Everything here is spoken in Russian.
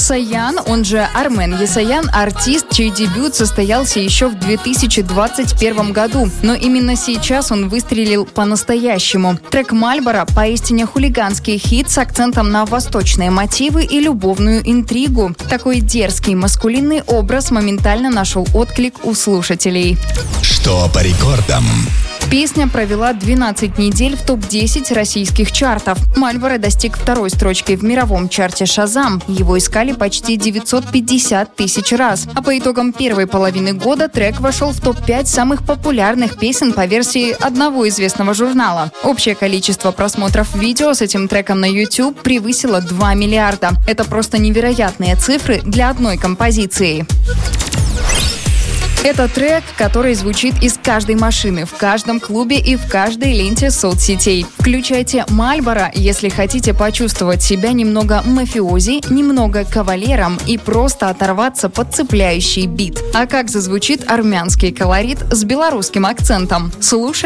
Есаян, он же Армен Есаян, артист, чей дебют состоялся еще в 2021 году. Но именно сейчас он выстрелил по-настоящему. Трек «Мальборо» поистине хулиганский хит с акцентом на восточные мотивы и любовную интригу. Такой дерзкий маскулинный образ моментально нашел отклик у слушателей. Что по рекордам? Песня провела 12 недель в топ-10 российских чартов. «Мальборо» достиг второй строчки в мировом чарте «Шазам». Его искали почти 950 тысяч раз. А по итогам первой половины года трек вошел в топ-5 самых популярных песен по версии одного известного журнала. Общее количество просмотров видео с этим треком на YouTube превысило 2 миллиарда. Это просто невероятные цифры для одной композиции. Это трек, который звучит из каждой машины, в каждом клубе и в каждой ленте соцсетей. Включайте «Мальборо», если хотите почувствовать себя немного мафиози, немного кавалером и просто оторваться под цепляющий бит. А как зазвучит армянский колорит с белорусским акцентом? Слушай.